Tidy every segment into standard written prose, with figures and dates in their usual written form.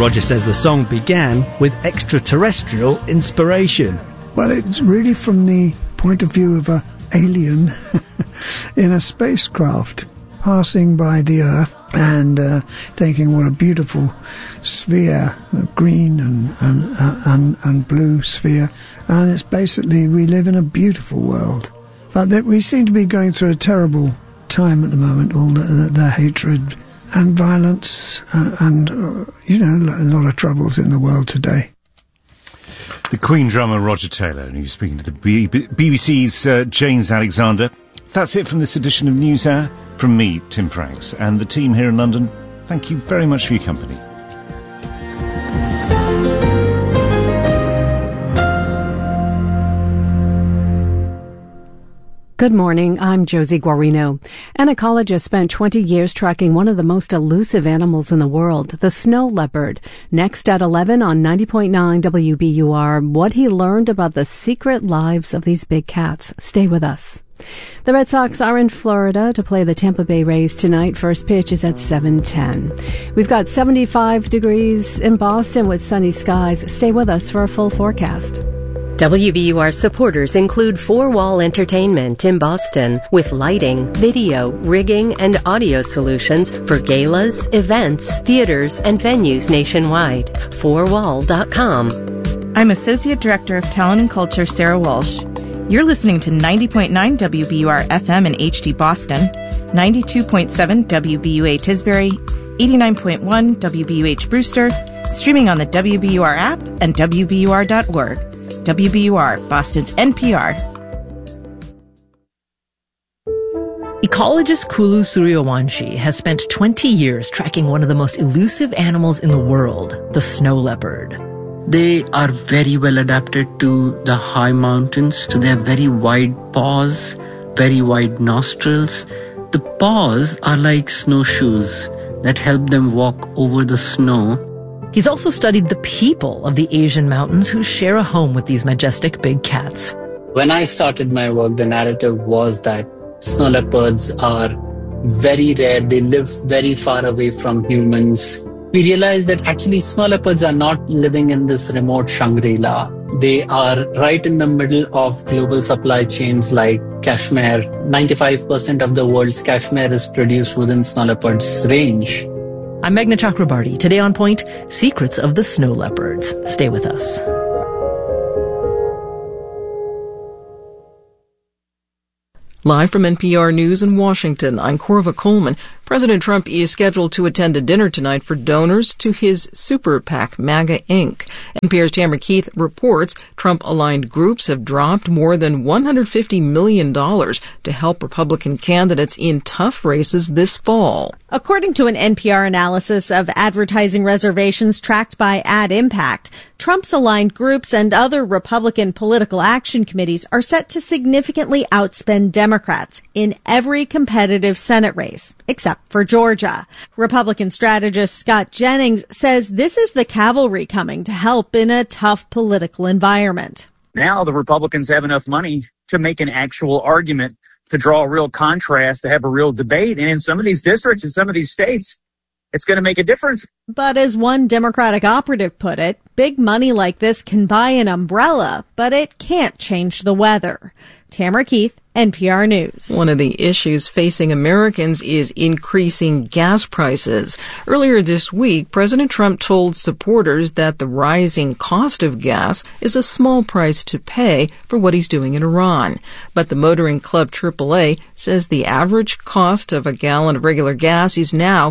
Roger says the song began with extraterrestrial inspiration. Well, it's really from the point of view of an alien in a spacecraft passing by the Earth and thinking what a beautiful sphere, a green and blue sphere. And it's basically, we live in a beautiful world. But we seem to be going through a terrible time at the moment, all the hatred and violence and a lot of troubles in the world today. The Queen drummer Roger Taylor, and he's speaking to the BBC's James Alexander. That's it from this edition of News Hour. From me, Tim Franks, and the team here in London, thank you very much for your company. Good morning, I'm Josie Guarino. An ecologist spent 20 years tracking one of the most elusive animals in the world, the snow leopard. Next at 11 on 90.9 WBUR, what he learned about the secret lives of these big cats. Stay with us. The Red Sox are in Florida to play the Tampa Bay Rays tonight. First pitch is at 7:10. We've got 75 degrees in Boston with sunny skies. Stay with us for a full forecast. WBUR supporters include 4Wall Entertainment in Boston with lighting, video, rigging, and audio solutions for galas, events, theaters, and venues nationwide. 4wall.com. I'm Associate Director of Talent and Culture, Sarah Walsh. You're listening to 90.9 WBUR FM in HD Boston, 92.7 WBUA Tisbury, 89.1 WBUH Brewster, streaming on the WBUR app and WBUR.org. WBUR, Boston's NPR. Ecologist Kulu Suryawanshi has spent 20 years tracking one of the most elusive animals in the world, the snow leopard. They are very well adapted to the high mountains, so they have very wide paws, very wide nostrils. The paws are like snowshoes that help them walk over the snow. He's also studied the people of the Asian mountains who share a home with these majestic big cats. When I started my work, the narrative was that snow leopards are very rare. They live very far away from humans. We realized that actually snow leopards are not living in this remote Shangri-La. They are right in the middle of global supply chains like cashmere. 95% of the world's cashmere is produced within snow leopards' range. I'm Meghna Chakrabarty. Today on Point, Secrets of the Snow Leopards. Stay with us. Live from NPR News in Washington, I'm Corva Coleman. President Trump is scheduled to attend a dinner tonight for donors to his super PAC, MAGA Inc. NPR's Tamara Keith reports Trump-aligned groups have dropped more than $150 million to help Republican candidates in tough races this fall. According to an NPR analysis of advertising reservations tracked by Ad Impact, Trump's aligned groups and other Republican political action committees are set to significantly outspend Democrats in every competitive Senate race, except for Georgia. Republican strategist Scott Jennings says this is the cavalry coming to help in a tough political environment. Now the Republicans have enough money to make an actual argument, to draw a real contrast, to have a real debate. And in some of these districts, in some of these states, it's going to make a difference. But as one Democratic operative put it, big money like this can buy an umbrella, but it can't change the weather. Tamara Keith, NPR News. One of the issues facing Americans is increasing gas prices. Earlier this week, President Trump told supporters that the rising cost of gas is a small price to pay for what he's doing in Iran. But the motoring club AAA says the average cost of a gallon of regular gas is now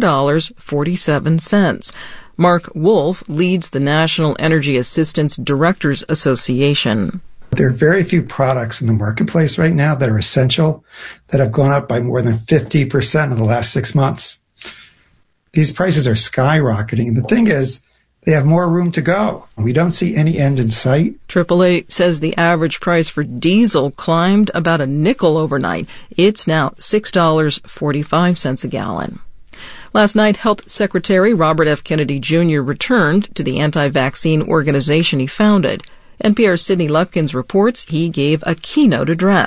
$4.47. Mark Wolf leads the National Energy Assistance Directors Association. There are very few products in the marketplace right now that are essential that have gone up by more than 50% in the last 6 months. These prices are skyrocketing, and the thing is, they have more room to go. We don't see any end in sight. AAA says the average price for diesel climbed about a nickel overnight. It's now $6.45 a gallon. Last night, Health Secretary Robert F. Kennedy Jr. returned to the anti-vaccine organization he founded. NPR's Sydney Lupkins reports he gave a keynote address.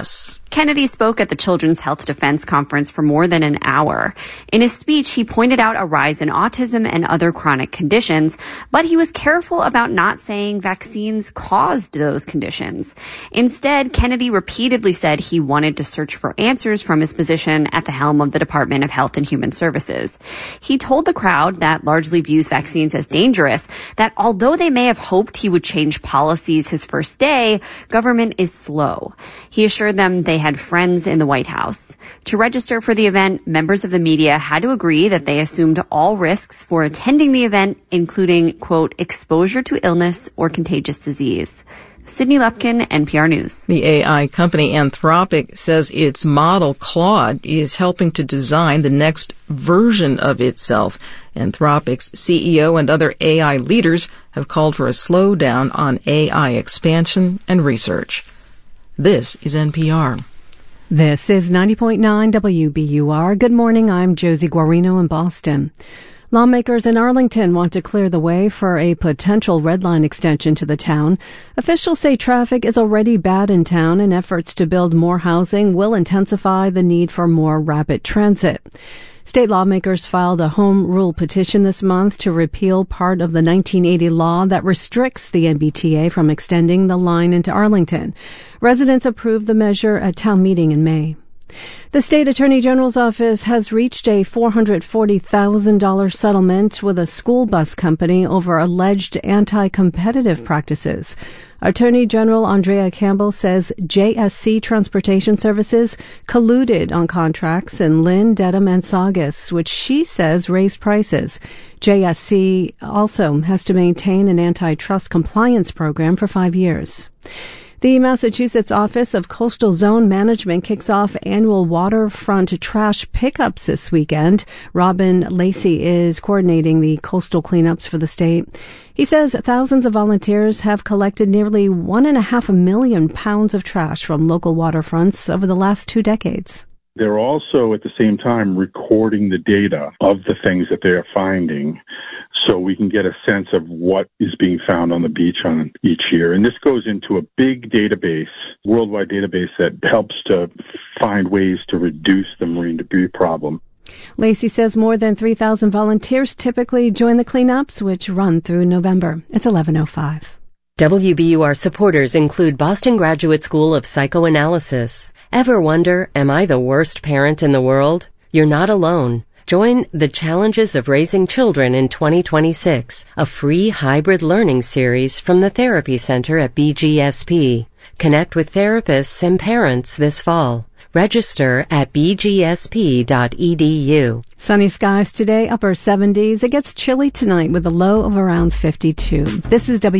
Kennedy spoke at the Children's Health Defense Conference for more than an hour. In his speech, he pointed out a rise in autism and other chronic conditions, but he was careful about not saying vaccines caused those conditions. Instead, Kennedy repeatedly said he wanted to search for answers from his position at the helm of the Department of Health and Human Services. He told the crowd that largely views vaccines as dangerous that although they may have hoped he would change policies his first day, government is slow. He assured them they had friends in the White House. To register for the event, members of the media had to agree that they assumed all risks for attending the event, including, quote, exposure to illness or contagious disease. Sydney Lupkin, NPR News. The AI company Anthropic says its model Claude is helping to design the next version of itself. Anthropic's CEO and other AI leaders have called for a slowdown on AI expansion and research. This is NPR. This is 90.9 WBUR. Good morning, I'm Josie Guarino in Boston. Lawmakers in Arlington want to clear the way for a potential Red Line extension to the town. Officials say traffic is already bad in town and efforts to build more housing will intensify the need for more rapid transit. State lawmakers filed a home rule petition this month to repeal part of the 1980 law that restricts the MBTA from extending the line into Arlington. Residents approved the measure at town meeting in May. The state attorney general's office has reached a $440,000 settlement with a school bus company over alleged anti-competitive practices. Attorney General Andrea Campbell says JSC Transportation Services colluded on contracts in Lynn, Dedham, and Saugus, which she says raised prices. JSC also has to maintain an antitrust compliance program for 5 years. The Massachusetts Office of Coastal Zone Management kicks off annual waterfront trash pickups this weekend. Robin Lacey is coordinating the coastal cleanups for the state. He says thousands of volunteers have collected nearly 1.5 million pounds of trash from local waterfronts over the last 2 decades. They're also at the same time recording the data of the things that they're finding so we can get a sense of what is being found on the beach on each year. And this goes into a big database, worldwide database that helps to find ways to reduce the marine debris problem. Lacey says more than 3,000 volunteers typically join the cleanups, which run through November. It's 11:05. WBUR supporters include Boston Graduate School of Psychoanalysis. Ever wonder, am I the worst parent in the world? You're not alone. Join The Challenges of Raising Children in 2026, a free hybrid learning series from the Therapy Center at BGSP. Connect with therapists and parents this fall. Register at bgsp.edu. Sunny skies today, upper 70s. It gets chilly tonight with a low of around 52. This is